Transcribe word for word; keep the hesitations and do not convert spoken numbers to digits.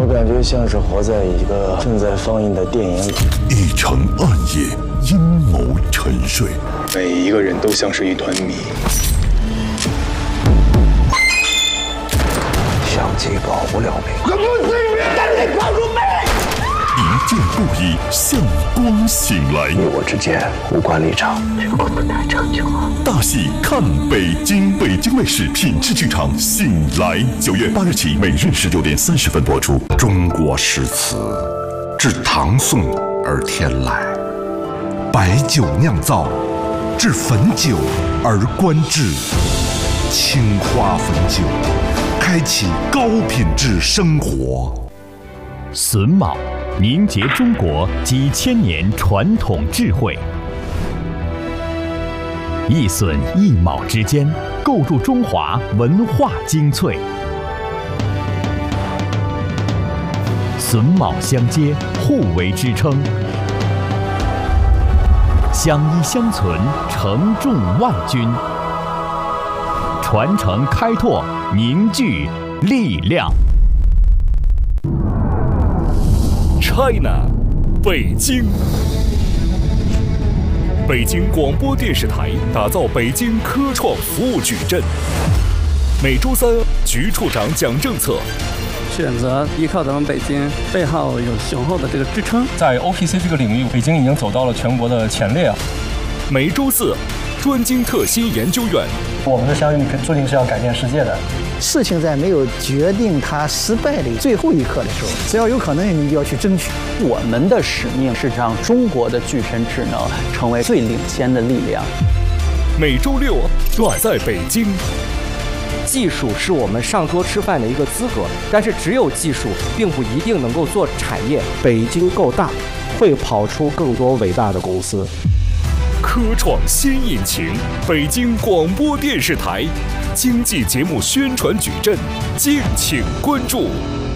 我感觉像是活在一个正在放映的电影里。 一城暗夜，阴谋沉睡， 每一个人都像是一团谜。 相机保不了命， 可不至于让你跑出门。 一见不已，向光醒来。 与我之间无关立场， 如果不达成就好。 大戏看北京，北京卫视品质剧场醒来，九月八日起，每日十九点三十分播出。 中国诗词自唐宋而天来，白酒酿造，至汾酒而观之。青花汾酒，开启高品质生活。 榫卯凝结中国几千年传统智慧，一榫一卯之间，构筑中华文化精粹。榫卯相接，互为支撑，相依相存，承重万钧。传承开拓，凝聚力量。 China， 北京。北京广播电视台打造北京科创服务矩阵。每周三，局处长讲政策。 选择依靠咱们北京，背后有雄厚的这个支撑。 在 O P C 这个领域，北京已经走到了全国的前列啊。 每周四，专精特新研究院。 我们的相遇注定是要改变世界的。 事情在没有决定它失败的最后一刻的时候，只要有可能，你就要去争取。 我们的使命是让中国的具身智能成为最领先的力量。 每周六，我在北京。 技术是我们上桌吃饭的一个资格，但是只有技术，并不一定能够做产业。 北京够大，会跑出更多伟大的公司。 科创新引擎，北京广播电视台经济节目宣传矩阵，敬请关注。